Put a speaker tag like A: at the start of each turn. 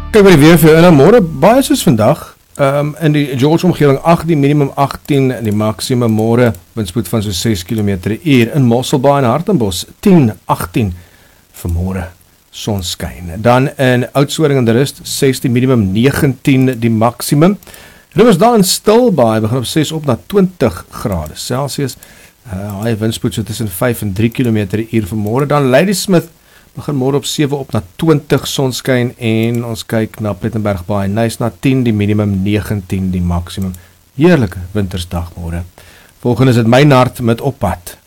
A: Kyk by die weer vir jou in môre, baie soos vandag. In die George omgewing 8, die minimum 18, die maksimum môre windspoed van so 6 km/h. In Mosselbaai en Hartenbos 10, 18 vir môre sonskyn. Dan in Oudtshoorn en Rust 16, minimum 19 die maksimum. Riversdal en Stilbaai begin op 6 op na 20 grade Celsius. Hy windspoed so tussen 5 en 3 km/h vir môre. Dan Ladysmith begin môre op 7 op na 20 sonskyn en ons kyk na Plettenberg Baai en Nyasa 10, die minimum 19 die maksimum. Heerlike wintersdag môre. Volgende is dit Mynard met Op pad.